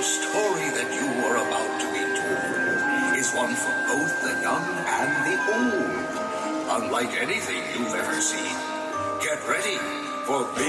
The story that you are about to be told is one for both the young and the old. Unlike anything you've ever seen. Get ready for big